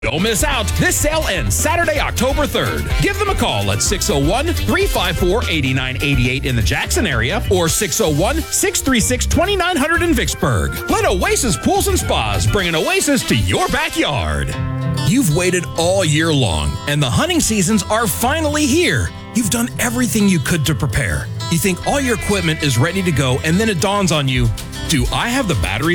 Don't miss out. This sale ends Saturday, October 3rd. Give them a call at 601-354-8988 in the Jackson area or 601-636-2900 in Vicksburg. Let Oasis Pools and Spas bring an oasis to your backyard. You've waited all year long, and the hunting seasons are finally here. You've done everything you could to prepare. You think all your equipment is ready to go, and then it dawns on you, do I have the batteries